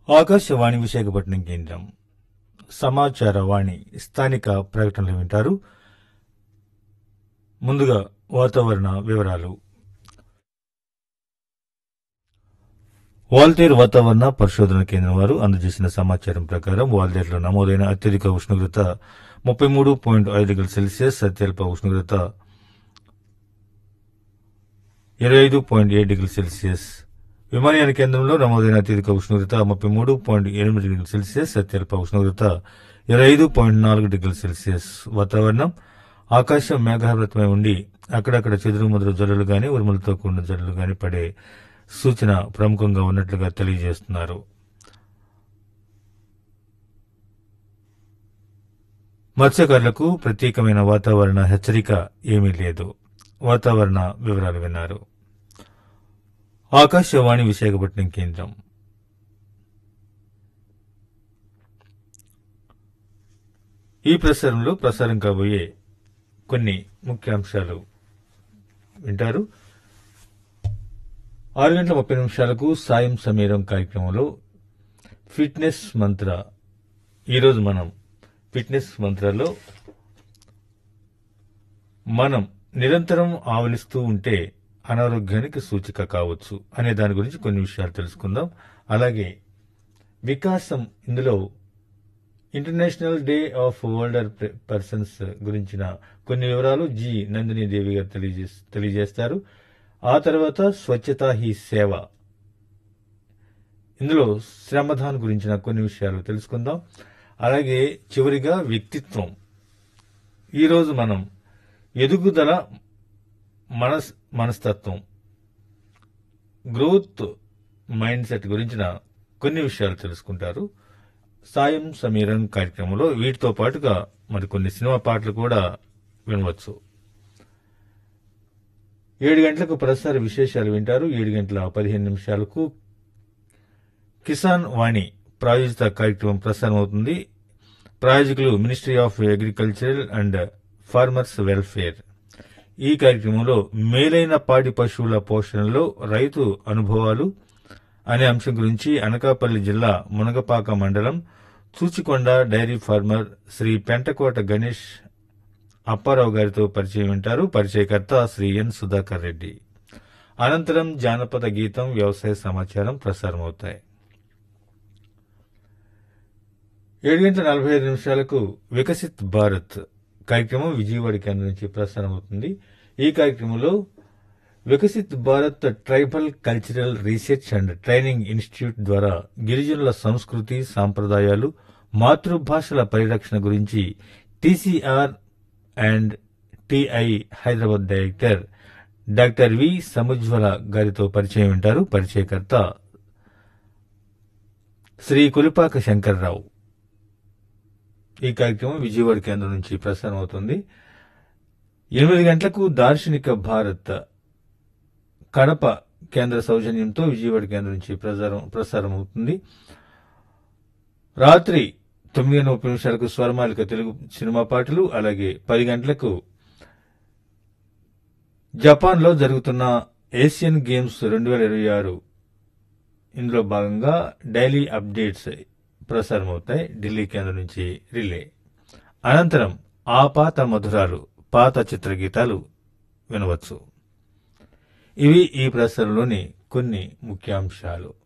ఆకాశవాణి విశాఖపట్నం కేంద్రం సమాచార వాణి స్థానిక ప్రకటనలు వింటారు. ముందుగా వాతావరణ వివరాలు. వాల్తేరు వాతావరణ పరిశోధన కేంద్రం వారు అందజేసిన సమాచారం ప్రకారం వాల్తేరులో నమోదైన అత్యధిక ఉష్ణోగ్రత 33.5 డిగ్రీల సెల్సియస్, అత్యల్ప ఉష్ణోగ్రత 25.7 డిగ్రీల సెల్సియస్. విమానయాన కేంద్రంలో నమోదైన అత్యధిక ఉష్ణోగ్రత 33.8 డిగ్రీల సెల్సియస్, అత్యల్ప ఉష్ణోగ్రత 25.4 డిగ్రీల సెల్సియస్. వాతావరణం ఆకాశం మేఘావృతమై ఉండి అక్కడక్కడ చెదురుమదురు జల్లులు గాని ఉరుములతో కూడిన జల్లులు గాని పడే సూచన ప్రముఖంగా ఉన్నట్లుగా తెలియజేస్తున్నారు. మత్స్యకారులకు ప్రత్యేకమైన వాతావరణ హెచ్చరిక ఏమీ లేదు. వాతావరణ వివరాలు విన్నారు. ఆకాశవాణి విశాఖపట్నం కేంద్రం. ఈ ప్రసారంలో ప్రసారం కాబోయే కొన్ని ముఖ్యాంశాలు వింటారు. 6:30 సాయం సమీరం కార్యక్రమంలో ఫిట్నెస్ మంత్ర. ఈరోజు మనం ఫిట్నెస్ మంత్రాల్లో మనం నిరంతరం ఆవలిస్తూ ఉంటే అనారోగ్యానికి సూచిక కావచ్చు అనే దాని గురించి కొన్ని విషయాలు తెలుసుకుందాం. అలాగే వికాసం, ఇందులో international day of older persons గురించిన కొన్ని వివరాలు జి నందిని దేవి గారు తెలియజేస్తారు. ఆ తర్వాత స్వచ్ఛతా హీ సేవ, ఇందులో శ్రమదాన్ గురించిన కొన్ని విషయాలు తెలుసుకుందాం. అలాగే చివరిగా వ్యక్తిత్వం. ఈరోజు మనం ఎదుగుదల మనస్తత్వం, గ్రోత్ మైండ్ సెట్ గురించిన కొన్ని విషయాలు తెలుసుకుంటారు. సాయం సమీరం కార్యక్రమంలో వీటితో పాటుగా మరికొన్ని సినిమా పాటలు కూడా వినవచ్చు. 7 గంటలకు ప్రసార విశేషాలు వింటారు. 7:15 కిసాన్ వాణి ప్రాయోజిత కార్యక్రమం ప్రసారం అవుతుంది. ప్రాయోజకులు ministry of agriculture and farmers welfare. ఈ కార్యక్రమంలో మేలైన పాడి పశువుల పోషణలో రైతు అనుభవాలు అనే అంశం గురించి అనకాపల్లి జిల్లా మునగపాక మండలం చూచికొండ డైరీ ఫార్మర్ శ్రీ పెంటకోట గణేష్ అప్పారావు గారితో పరిచయం వింటారు. పరిచయకర్త శ్రీ ఎన్ సుధాకర్ రెడ్డి. అనంతరం జానపద గీతం, వ్యవసాయ సమాచారం ప్రసారం అవుతాయి. 7:45 వికసిత్ భారత్ కార్యక్రమం విజయవాడ కేంద్రం నుంచి ప్రసారం అవుతుంది. ఈ కార్యక్రమంలో Viksit Bharat tribal cultural research and training institute ద్వారా గిరిజనుల సంస్కృతి, సాంప్రదాయాలు, మాతృభాషల పరిరక్షణ గురించి TCR and TI Hyderabad director doctor V Samujwala గారితో పరిచయం వింటారు. పరిచయకర్త శ్రీ కులిపాక శంకర్రావు. ఈ కార్యక్రమం విజయవాడ కేంద్రం నుంచి ప్రసారం అవుతుంది. 8 గంటలకు దార్శనిక భారత్ కడప కేంద్ర సౌజన్యంతో విజయవాడ కేంద్రం నుంచి ప్రసారం అవుతుంది. రాత్రి 9:30 స్వరమాలిక తెలుగు సినిమా పాటలు. అలాగే 10 గంటలకు జపాన్లో జరుగుతున్న ఏషియన్ గేమ్స్ 2026 ఇందులో భాగంగా డైలీ అప్డేట్స్ ప్రసారం అవుతాయి. ఢిల్లీ కేంద్రం నుంచి రిలే. అనంతరం ఆ పాత మధురాలు, పాత చిత్రగీతాలు వినవచ్చు. ఇవి ఈ ప్రసారంలోని కొన్ని ముఖ్యాంశాలు.